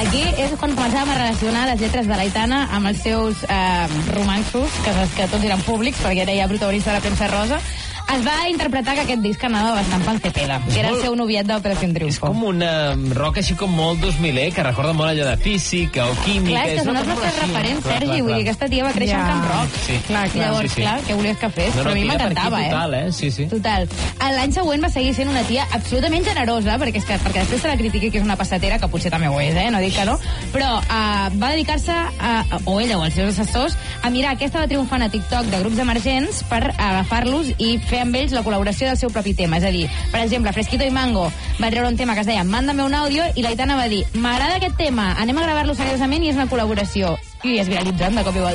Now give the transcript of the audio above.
Aquí és quan començàvem a relacionar les lletres de l'Aitana amb els seus romanços, que tots eren públics, perquè era ja protagonista de la premsa rosa. Es va interpretar que aquest disc anava bastant pel Cepeda, que era el seu noviet d'Operación Triunfo. És com un rock així com molt 2000, que recorda molt allò de Física o Química. Clar, és que són els nostres referents, Sergi. Vull dir, aquesta tia va créixer en camp rock. Sí. Llavors, clar, què volies que fes? Però a mi m'encantava, total, Sí. Total. L'any següent va seguir sent una tia absolutament generosa, perquè després se la critiqui que és una passatera, que potser també ho és, no dic que no, però va dedicar-se, o ella o els seus assessors, a mirar què estava triomfant a TikTok de grups emergents per agafar-los i fer amb ells la col·laboració del seu propi tema. És a dir, per exemple, Fresquito i Mango va treure un tema que es deia Mándame un audio, i l'Aitana va dir, m'agrada aquest tema, anem a gravar-lo seriosament i és una col·laboració. I es viralitzen de cop i volta.